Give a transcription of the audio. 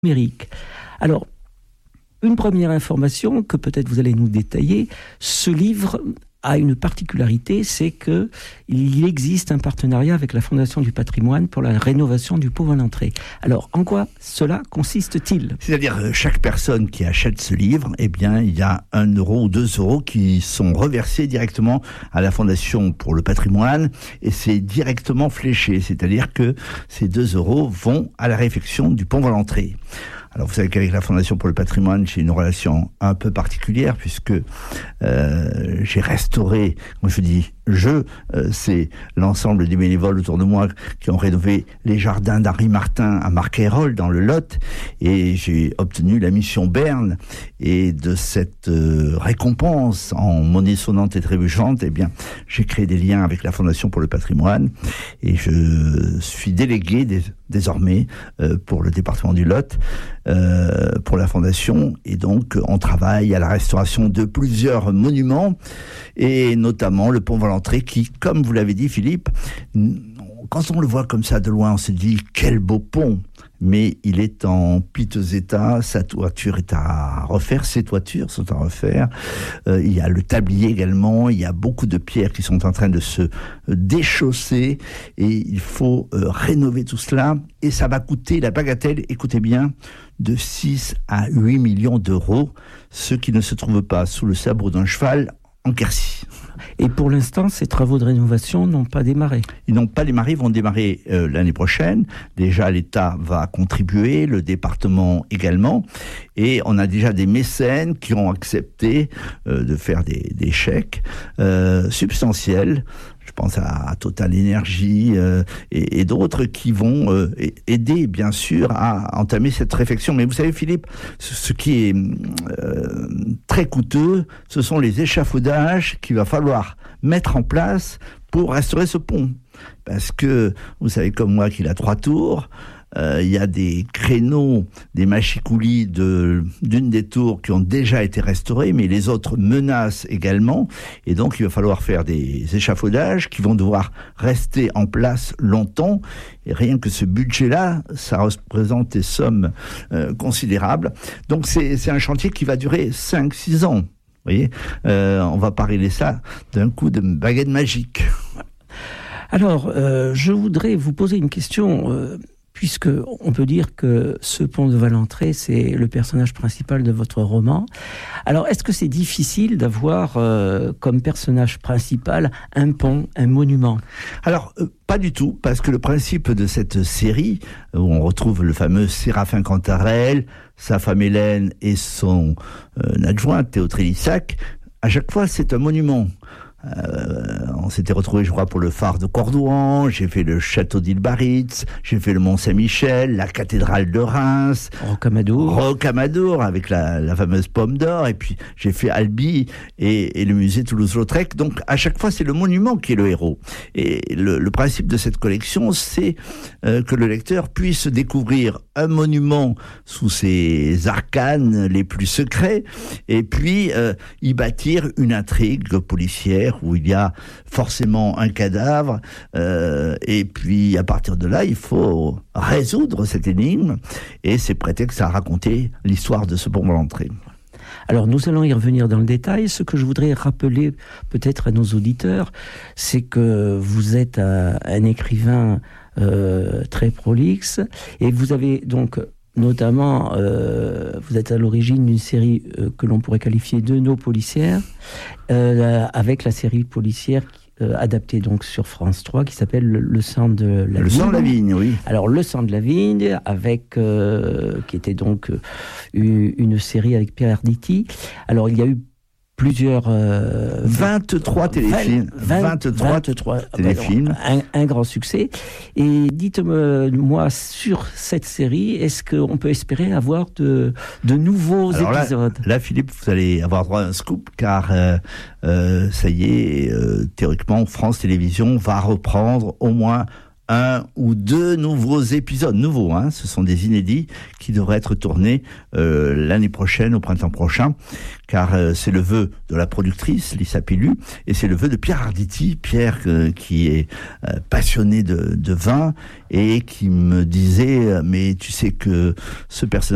numérique. Alors, une première information que peut-être vous allez nous détailler, ce livre a une particularité, c'est que il existe un partenariat avec la Fondation du patrimoine pour la rénovation du Pont Valentré. Alors, en quoi cela consiste-t-il ? C'est-à-dire, chaque personne qui achète ce livre, eh bien, il y a 1 euro ou 2 euros qui sont reversés directement à la Fondation pour le patrimoine, et c'est directement fléché. C'est-à-dire que ces 2 euros vont à la réfection du Pont Valentré. Alors vous savez qu'avec la Fondation pour le patrimoine, j'ai une relation un peu particulière puisque j'ai restauré, comme je dis, c'est l'ensemble des bénévoles autour de moi qui ont rénové les jardins d'Henri Martin à Marcaïrol dans le Lot, et j'ai obtenu la mission Berne, et de cette récompense en monnaie sonnante et trébuchante, eh bien j'ai créé des liens avec la Fondation pour le patrimoine, et je suis délégué désormais pour le département du Lot, pour la Fondation, et donc on travaille à la restauration de plusieurs monuments, et notamment le Pont Valentré qui, comme vous l'avez dit Philippe, quand on le voit comme ça de loin, on se dit quel beau pont, mais il est en piteux état, sa toiture est à refaire, ses toitures sont à refaire, il y a le tablier également, il y a beaucoup de pierres qui sont en train de se déchausser, et il faut rénover tout cela, et ça va coûter la bagatelle, écoutez bien, de 6 à 8 millions d'euros, ce qui ne se trouve pas sous le sabot d'un cheval en Quercy. Et pour l'instant, ces travaux de rénovation n'ont pas démarré. Ils n'ont pas démarré, ils vont démarrer l'année prochaine. Déjà, l'État va contribuer, le département également. Et on a déjà des mécènes qui ont accepté de faire des chèques substantiels. Je pense à Total Énergie et d'autres qui vont aider, bien sûr, à entamer cette réflexion. Mais vous savez, Philippe, ce qui est très coûteux, ce sont les échafaudages qu'il va falloir mettre en place pour restaurer ce pont. Parce que, vous savez comme moi qu'il a 3 tours, il y a des créneaux, des machicoulis d'une des tours qui ont déjà été restaurés, mais les autres menacent également, et donc il va falloir faire des échafaudages qui vont devoir rester en place longtemps, et rien que ce budget-là, ça représente des sommes considérables. Donc c'est un chantier qui va durer 5-6 ans. Vous voyez, on va pas régler ça d'un coup de baguette magique. Alors, je voudrais vous poser une question, puisque on peut dire que ce pont de Valentré, c'est le personnage principal de votre roman. Alors, est-ce que c'est difficile d'avoir comme personnage principal un pont, un monument ? Alors, pas du tout, parce que le principe de cette série, où on retrouve le fameux Séraphin Cantarell, sa femme Hélène et son adjoint Théo Trélissac, à chaque fois c'est un monument. On s'était retrouvés, je crois, pour le phare de Cordouan, j'ai fait le château d'Île-Baritz, j'ai fait le Mont-Saint-Michel, la cathédrale de Reims, Rocamadour avec la fameuse pomme d'or, et puis j'ai fait Albi et le musée Toulouse-Lautrec. Donc à chaque fois c'est le monument qui est le héros, et le principe de cette collection, c'est que le lecteur puisse découvrir un monument sous ses arcanes les plus secrets, et puis y bâtir une intrigue policière où il y a forcément un cadavre, et puis à partir de là, il faut résoudre cette énigme, et c'est prétexte à raconter l'histoire de ce Pont Valentré. Alors nous allons y revenir dans le détail. Ce que je voudrais rappeler peut-être à nos auditeurs, c'est que vous êtes un écrivain très prolixe, et vous avez donc notamment, vous êtes à l'origine d'une série que l'on pourrait qualifier de nos policières, avec la série policière adaptée donc sur France 3 qui s'appelle Le sang de la vigne. Le sang de la vigne, oui. Alors Le sang de la vigne, avec qui était donc une série avec Pierre Arditi. Alors il y a eu plusieurs 23 téléfilms, 23 téléfilms, un grand succès. Et dites-moi sur cette série, est-ce qu'on peut espérer avoir de nouveaux épisodes ? Là, Philippe, vous allez avoir droit à un scoop, car ça y est, théoriquement, France Télévisions va reprendre au moins 1 ou 2 nouveaux épisodes, nouveaux, ce sont des inédits qui devraient être tournés l'année prochaine, au printemps prochain, car c'est le vœu de la productrice Lisa Pilu, et c'est le vœu de Pierre Arditi, qui est passionné de vin, et qui me disait, mais tu sais que ce personnage